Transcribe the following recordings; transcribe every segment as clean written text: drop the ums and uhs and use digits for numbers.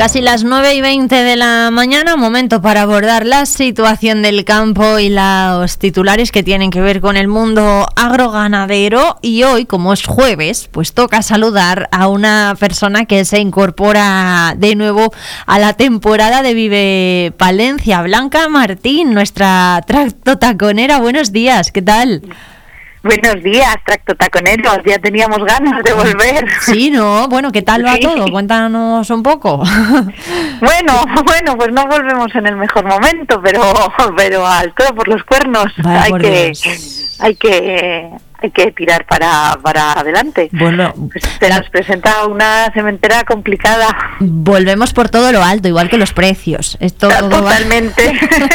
Casi las 9:20 de la mañana, momento para abordar la situación del campo y los titulares que tienen que ver con el mundo agroganadero. Y hoy, como es jueves, pues toca saludar a una persona que se incorpora de nuevo a la temporada de Vive Palencia, Blanca Martín, nuestra tractotaconera. Buenos días, ¿qué tal? Buenos días, tractotaconeros, ya teníamos ganas de volver. Sí, ¿no? Bueno, ¿qué tal va todo? Cuéntanos un poco. Bueno, pues no volvemos en el mejor momento, pero al todo por los cuernos. Hay que tirar para adelante. Bueno, pues se nos presenta una sementera complicada. Volvemos por todo lo alto, igual que los precios. Esto totalmente.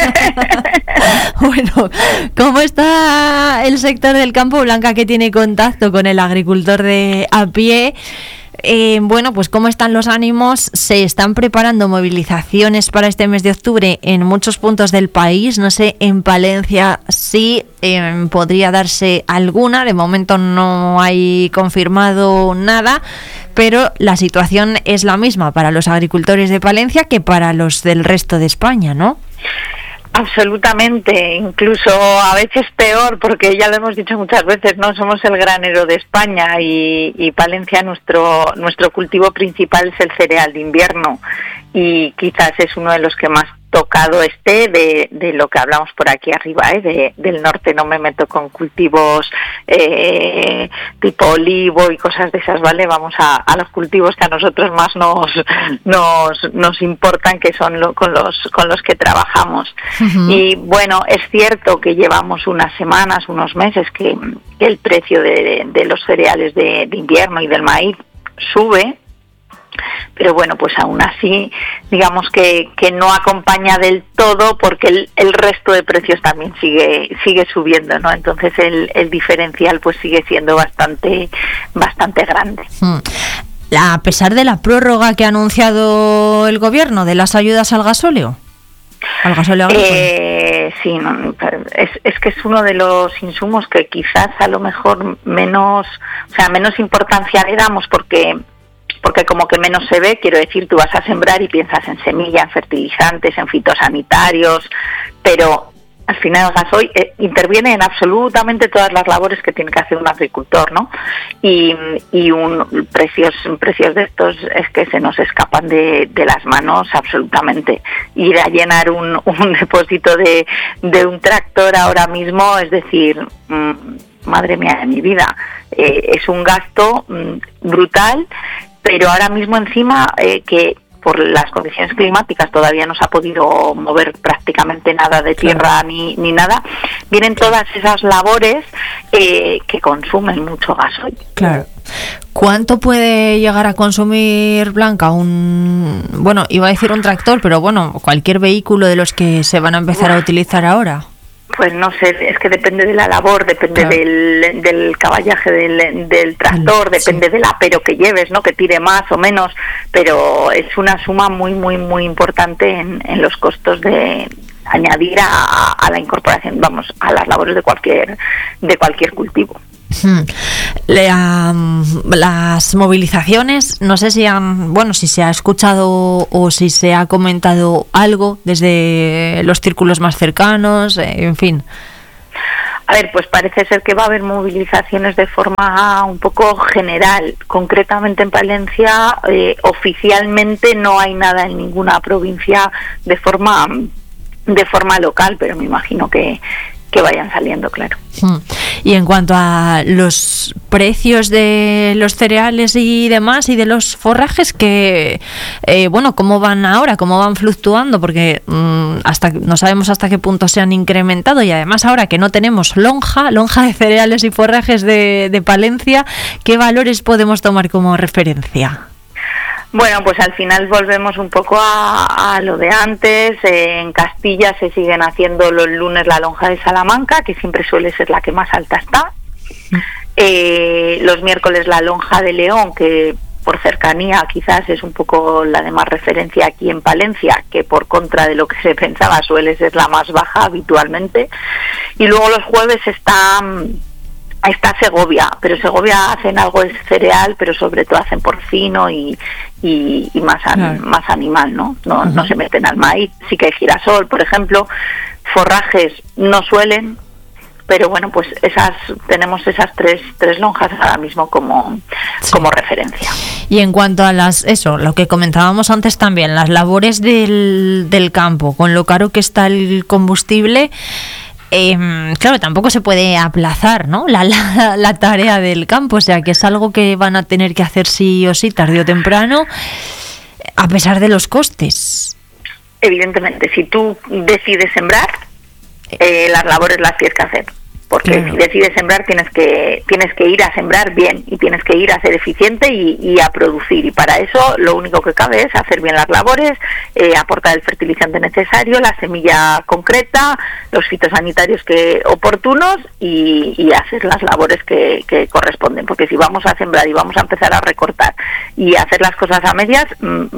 Bueno, ¿cómo está el sector del campo, Blanca, que tiene contacto con el agricultor de a pie? Bueno, pues ¿cómo están los ánimos? Se están preparando movilizaciones para este mes de octubre en muchos puntos del país. No sé, en Palencia sí podría darse alguna. De momento no hay confirmado nada, pero la situación es la misma para los agricultores de Palencia que para los del resto de España, ¿no? Absolutamente, incluso a veces peor, porque ya lo hemos dicho muchas veces, no somos el granero de España y Palencia nuestro cultivo principal es el cereal de invierno y quizás es uno de los que más tocado esté de lo que hablamos por aquí arriba, del norte. No me meto con cultivos tipo olivo y cosas de esas, ¿vale? Vamos a los cultivos que a nosotros más nos importan, que son con los que trabajamos. Uh-huh. Y bueno, es cierto que llevamos unas semanas, unos meses que el precio de los cereales de invierno y del maíz sube. Pero bueno, pues aún así, digamos que no acompaña del todo, porque el resto de precios también sigue subiendo, ¿no? Entonces el diferencial pues sigue siendo bastante grande. A pesar de la prórroga que ha anunciado el gobierno de las ayudas al gasóleo. ¿Al gasóleo agrícola? Sí, no, es que es uno de los insumos que quizás a lo mejor menos importancia le damos, porque como que menos se ve. Quiero decir, tú vas a sembrar y piensas en semilla, en fertilizantes, en fitosanitarios, pero al final el gasoil interviene en absolutamente todas las labores que tiene que hacer un agricultor, ¿no? Y precios de estos es que se nos escapan de las manos absolutamente. Ir a llenar un depósito de un tractor ahora mismo, es decir, madre mía de mi vida, es un gasto brutal. Pero ahora mismo encima que por las condiciones climáticas todavía no se ha podido mover prácticamente nada de tierra, claro, ni nada, vienen todas esas labores que consumen mucho gasoil. Claro. ¿Cuánto puede llegar a consumir, Blanca, iba a decir un tractor, pero bueno, cualquier vehículo de los que se van a empezar a utilizar ahora? Pues no sé, es que depende de la labor, depende, claro, del caballaje del tractor, depende del apero que lleves, ¿no? Que tire más o menos, pero es una suma muy, muy, muy importante en los costos de añadir a la incorporación, a las labores de cualquier cultivo. Las movilizaciones, no sé si se ha escuchado o si se ha comentado algo desde los círculos más cercanos, en fin. A ver, pues parece ser que va a haber movilizaciones de forma un poco general. Concretamente en Palencia, oficialmente no hay nada en ninguna provincia de forma local, pero me imagino que vayan saliendo, claro. Y en cuanto a los precios de los cereales y demás, y de los forrajes, que ¿cómo van ahora? ¿Cómo van fluctuando? Porque no sabemos hasta qué punto se han incrementado, y además ahora que no tenemos lonja de cereales y forrajes de Palencia, ¿qué valores podemos tomar como referencia? Bueno, pues al final volvemos un poco a lo de antes. En Castilla se siguen haciendo los lunes la lonja de Salamanca, que siempre suele ser la que más alta está. Los miércoles la lonja de León, que por cercanía quizás es un poco la de más referencia aquí en Palencia, que por contra de lo que se pensaba suele ser la más baja habitualmente. Y luego los jueves está está Segovia, pero Segovia hacen algo de cereal, pero sobre todo hacen porcino y más animal, ¿no? No se meten al maíz. Sí que hay girasol, por ejemplo. Forrajes no suelen, pero bueno, pues tenemos esas tres lonjas ahora mismo como referencia. Y en cuanto a lo que comentábamos antes también, las labores del campo, con lo caro que está el combustible, claro, tampoco se puede aplazar, ¿no? La tarea del campo, o sea que es algo que van a tener que hacer sí o sí, tarde o temprano, a pesar de los costes. Evidentemente, si tú decides sembrar, las labores las tienes que hacer, porque si decides sembrar tienes que ir a sembrar bien y tienes que ir a ser eficiente y a producir, y para eso lo único que cabe es hacer bien las labores, aportar el fertilizante necesario, la semilla concreta, los fitosanitarios oportunos y hacer las labores que corresponden, porque si vamos a sembrar y vamos a empezar a recortar y hacer las cosas a medias,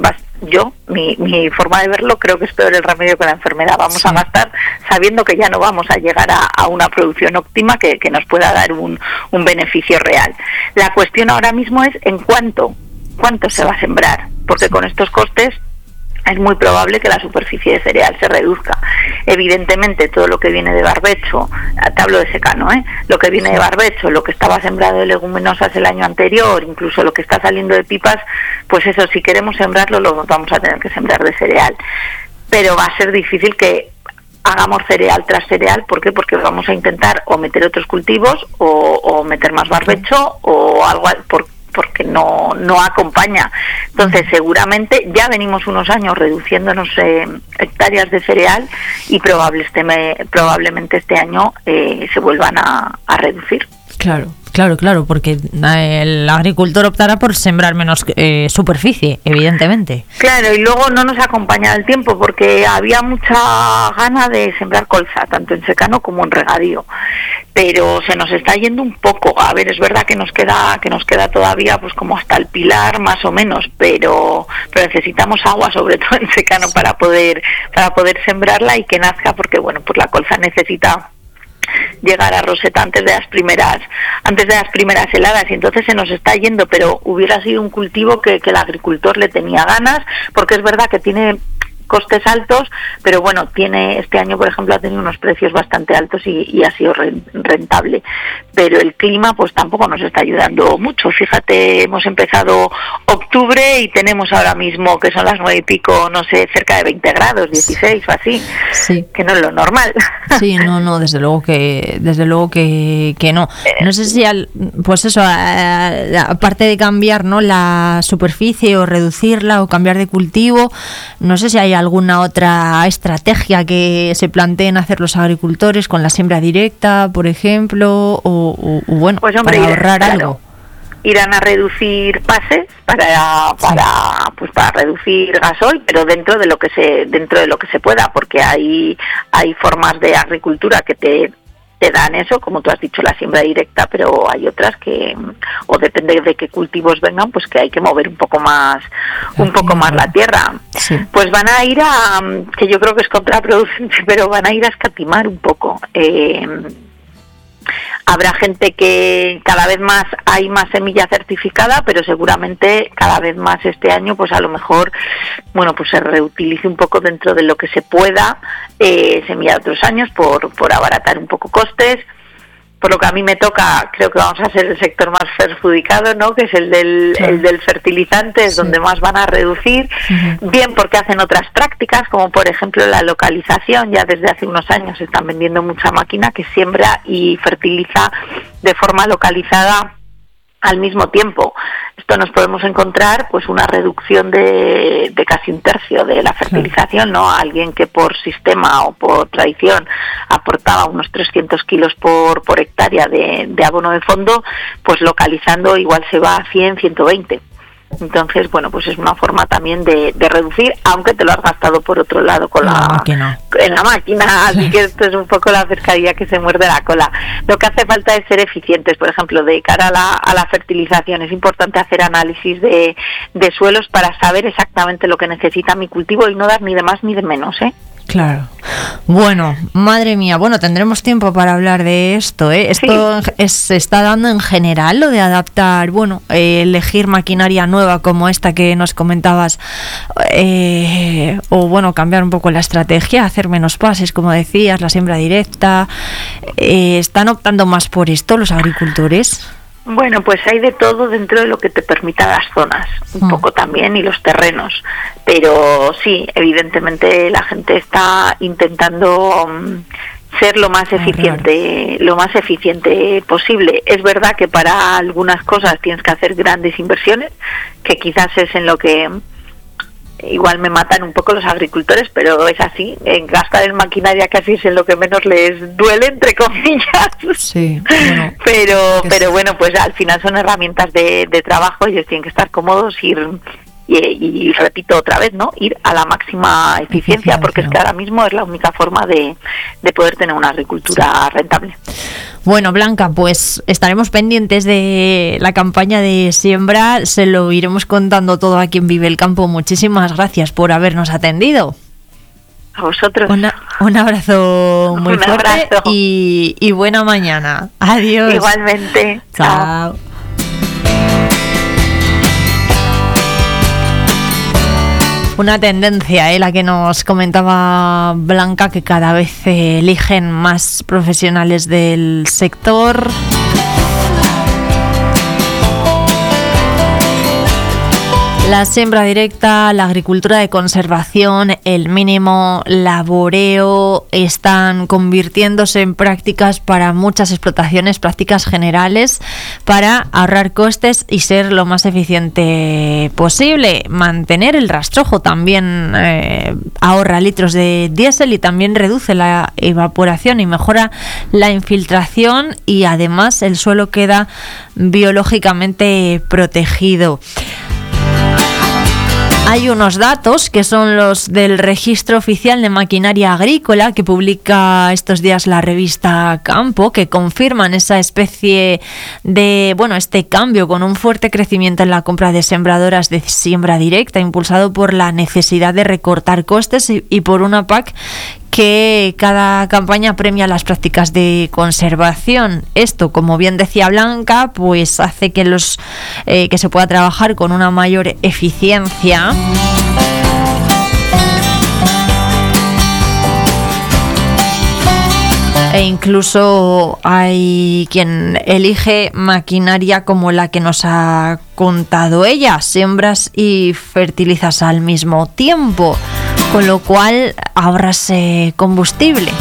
mi forma de verlo, creo que es peor el remedio que la enfermedad. Vamos a gastar sabiendo que ya no vamos a llegar a una producción óptima que nos pueda dar un beneficio real. La cuestión ahora mismo es en cuánto se va a sembrar, porque con estos costes es muy probable que la superficie de cereal se reduzca. Evidentemente, todo lo que viene de barbecho, te hablo de secano, lo que viene de barbecho, lo que estaba sembrado de leguminosas el año anterior, incluso lo que está saliendo de pipas, pues eso, si queremos sembrarlo, lo vamos a tener que sembrar de cereal. Pero va a ser difícil que hagamos cereal tras cereal. ¿Por qué? Porque vamos a intentar o meter otros cultivos o meter más barbecho o algo porque no acompaña. Entonces seguramente ya venimos unos años reduciéndonos hectáreas de cereal y probablemente este año se vuelvan a reducir. Claro, porque el agricultor optará por sembrar menos superficie, evidentemente. Claro, y luego no nos acompaña el tiempo, porque había mucha gana de sembrar colza, tanto en secano como en regadío, pero se nos está yendo un poco. A ver, es verdad que nos queda todavía pues como hasta el Pilar más o menos, pero necesitamos agua, sobre todo en secano, para poder sembrarla y que nazca, porque bueno, pues la colza necesita llegar a roseta antes de las primeras heladas, y entonces se nos está yendo. Pero hubiera sido un cultivo que el agricultor le tenía ganas, porque es verdad que tiene costes altos, pero bueno, este año por ejemplo ha tenido unos precios bastante altos y ha sido rentable, pero el clima pues tampoco nos está ayudando mucho. Fíjate, hemos empezado octubre y tenemos ahora mismo, que son las 9 y pico, no sé, cerca de 20 grados, 16 o así, que no es lo normal. Sí, no, desde luego que no. No sé si pues eso, aparte de cambiar, ¿no?, la superficie o reducirla o cambiar de cultivo, no sé si hay alguna otra estrategia que se planteen hacer los agricultores con la siembra directa, por ejemplo, o bueno, pues hombre, para ahorrar algo. Irán a reducir pases para reducir gasoil, pero dentro de lo que se pueda, porque hay formas de agricultura que te dan eso, como tú has dicho, la siembra directa, pero hay otras que, o depende de qué cultivos vengan, pues que hay que mover un poco más la tierra. Sí. Pues van a ir que yo creo que es contraproducente, pero van a ir a escatimar un poco. Habrá gente que cada vez más hay más semilla certificada, pero seguramente cada vez más este año, pues a lo mejor, bueno, pues se reutilice un poco dentro de lo que se pueda semilla de otros años por abaratar un poco costes. Por lo que a mí me toca, creo que vamos a ser el sector más perjudicado, ¿no?, que es el del fertilizante, es donde más van a reducir. Bien, porque hacen otras prácticas, como por ejemplo la localización. Ya desde hace unos años se están vendiendo mucha máquina que siembra y fertiliza de forma localizada al mismo tiempo. Esto nos podemos encontrar pues una reducción de casi un tercio de la fertilización, ¿no? Alguien que por sistema o por tradición aportaba unos 300 kilos por hectárea de abono de fondo, pues localizando igual se va a 100, 120. Entonces, bueno, pues es una forma también de reducir, aunque te lo has gastado por otro lado en la máquina, así que esto es un poco la pescadilla que se muerde la cola. Lo que hace falta es ser eficientes. Por ejemplo, de cara a la fertilización, es importante hacer análisis de suelos para saber exactamente lo que necesita mi cultivo y no dar ni de más ni de menos, Claro. Bueno, madre mía, bueno, tendremos tiempo para hablar de esto, ¿eh? Esto se está dando en general, lo de adaptar, bueno, elegir maquinaria nueva como esta que nos comentabas, o bueno, cambiar un poco la estrategia, hacer menos pases, como decías, la siembra directa. ¿Están optando más por esto los agricultores? Bueno, pues hay de todo dentro de lo que te permitan las zonas, un poco también, y los terrenos. Pero sí, evidentemente la gente está intentando ser lo más eficiente posible. Es verdad que para algunas cosas tienes que hacer grandes inversiones, que quizás es en lo que igual me matan un poco los agricultores, pero es así, gastar en maquinaria casi es en lo que menos les duele, entre comillas. Sí, bueno, pero bueno, pues al final son herramientas de trabajo, ellos tienen que estar cómodos, y repito otra vez, ¿no? Ir a la máxima eficiencia, porque es que ahora mismo es la única forma de poder tener una agricultura rentable. Bueno, Blanca, pues estaremos pendientes de la campaña de siembra, se lo iremos contando todo a quien vive el campo. Muchísimas gracias por habernos atendido. A vosotros. Un abrazo muy fuerte y buena mañana. Adiós. Igualmente. Chao. Una tendencia, la que nos comentaba Blanca, que cada vez eligen más profesionales del sector. La siembra directa, la agricultura de conservación, el mínimo laboreo están convirtiéndose en prácticas para muchas explotaciones, prácticas generales para ahorrar costes y ser lo más eficiente posible. Mantener el rastrojo también ahorra litros de diésel y también reduce la evaporación y mejora la infiltración, y además el suelo queda biológicamente protegido. Hay unos datos que son los del Registro Oficial de Maquinaria Agrícola que publica estos días la revista Campo, que confirman esa especie de, este cambio con un fuerte crecimiento en la compra de sembradoras de siembra directa, impulsado por la necesidad de recortar costes y por una PAC que cada campaña premia las prácticas de conservación. Esto, como bien decía Blanca, pues hace que que se pueda trabajar con una mayor eficiencia. E incluso hay quien elige maquinaria como la que nos ha contado ella, siembras y fertilizas al mismo tiempo, con lo cual ahorras combustible.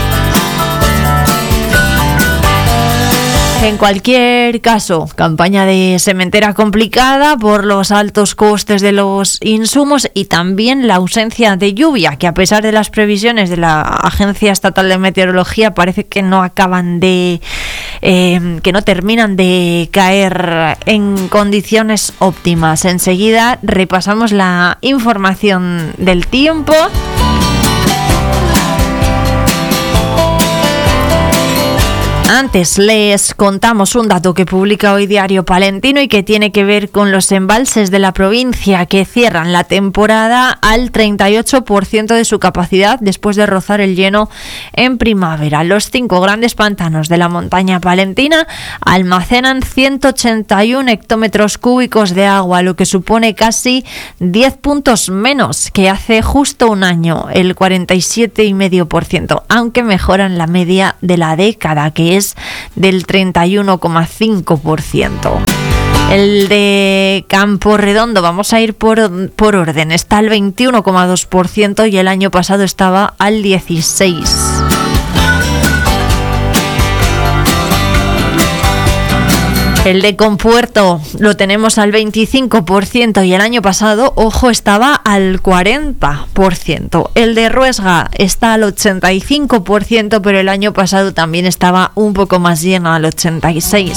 En cualquier caso, campaña de sementera complicada por los altos costes de los insumos y también la ausencia de lluvia, que a pesar de las previsiones de la Agencia Estatal de Meteorología parece que no acaban que no terminan de caer en condiciones óptimas. Enseguida repasamos la información del tiempo. Antes les contamos un dato que publica hoy Diario Palentino y que tiene que ver con los embalses de la provincia, que cierran la temporada al 38% de su capacidad después de rozar el lleno en primavera. Los 5 grandes pantanos de la montaña palentina almacenan 181 hectómetros cúbicos de agua, lo que supone casi 10 puntos menos que hace justo un año, el 47,5%, aunque mejoran la media de la década, que es del 31,5%. El de Campo Redondo, vamos a ir por orden, está al 21,2% y el año pasado estaba al 16%. El de Compuerto lo tenemos al 25% y el año pasado, ojo, estaba al 40%. El de Ruesga está al 85%, pero el año pasado también estaba un poco más lleno, al 86%.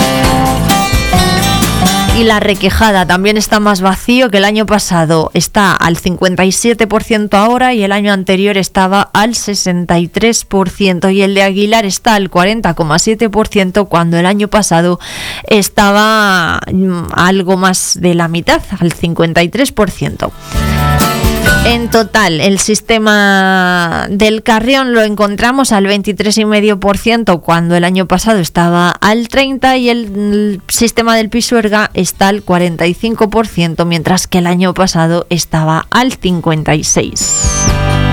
Y la Requejada también está más vacío que el año pasado, está al 57% ahora y el año anterior estaba al 63%, y el de Aguilar está al 40,7% cuando el año pasado estaba algo más de la mitad, al 53%. En total, el sistema del Carrión lo encontramos al 23,5% cuando el año pasado estaba al 30%, y el sistema del Pisuerga está al 45%, mientras que el año pasado estaba al 56%.